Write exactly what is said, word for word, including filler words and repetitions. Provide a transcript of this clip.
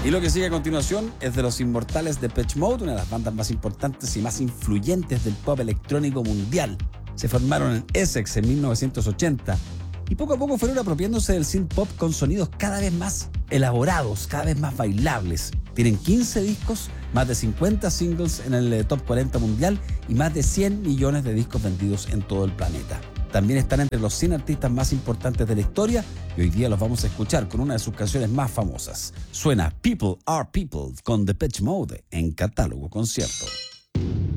Y lo que sigue a continuación es de los inmortales de Depeche Mode, una de las bandas más importantes y más influyentes del pop electrónico mundial. Se formaron en Essex en mil novecientos ochenta y poco a poco fueron apropiándose del synth pop con sonidos cada vez más elaborados, cada vez más bailables. Tienen quince discos, más de cincuenta singles en el top cuarenta mundial y más de cien millones de discos vendidos en todo el planeta. También están entre los cien artistas más importantes de la historia y hoy día los vamos a escuchar con una de sus canciones más famosas. Suena People Are People con Depeche Mode en Catálogo Concierto.